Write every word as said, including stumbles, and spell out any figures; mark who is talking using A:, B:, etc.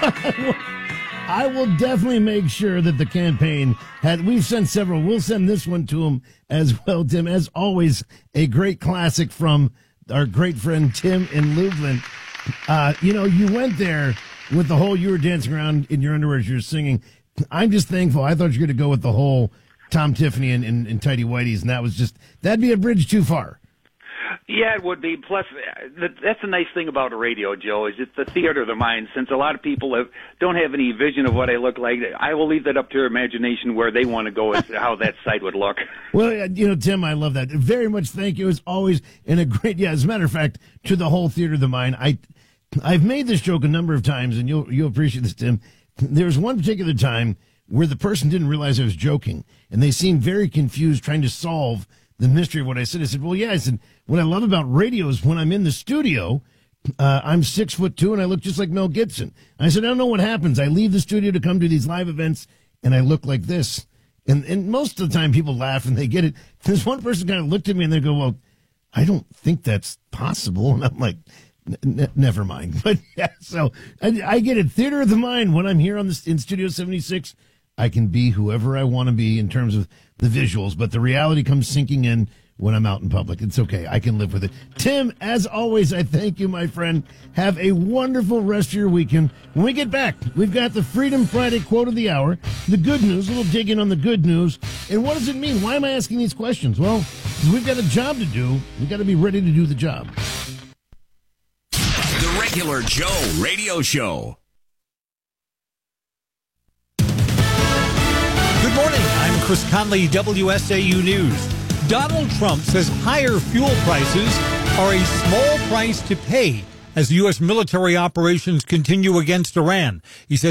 A: I will definitely make sure that the campaign had. We've sent several. We'll send this one to him as well, Tim. As always, a great classic from our great friend Tim in Loveland. Uh, you know, you went there with the whole. You were dancing around in your underwear as you were singing. I'm just thankful. I thought you were going to go with the whole Tom Tiffany and, and, and Tidy Whities, and that was just that'd be a bridge too far.
B: Yeah, it would be. Plus, that's the nice thing about a radio, Joe, is it's the theater of the mind. Since a lot of people have, don't have any vision of what I look like, I will leave that up to their imagination where they want to go as to how that site would look.
A: Well, you know, Tim, I love that. Very much thank you, as always, and a great, yeah, as a matter of fact, to the whole theater of the mind. I, I've made this joke a number of times, and you'll, you'll appreciate this, Tim. There was one particular time where the person didn't realize I was joking, and they seemed very confused trying to solve the mystery of what I said. I said, well, yeah, I said, what I love about radio is when I'm in the studio, uh, I'm six foot two and I look just like Mel Gibson. I said, I don't know what happens. I leave the studio to come to these live events and I look like this. And, and most of the time people laugh and they get it. This one person kind of looked at me and they go, well, I don't think that's possible. And I'm like, N- never mind. But yeah, so I, I get it. Theater of the mind. When I'm here on the in Studio seventy-six, I can be whoever I want to be in terms of the visuals, but the reality comes sinking in when I'm out in public. It's okay. I can live with it. Tim, as always, I thank you, my friend. Have a wonderful rest of your weekend. When we get back, we've got the Freedom Friday quote of the hour, the good news, a little digging on the good news. And what does it mean? Why am I asking these questions? Well, we've got a job to do. We've got to be ready to do the job.
C: The Regular Joe Radio Show.
D: Good morning. I'm Chris Conley, W S A U News. Donald Trump says higher fuel prices are a small price to pay as U S military operations continue against Iran. He says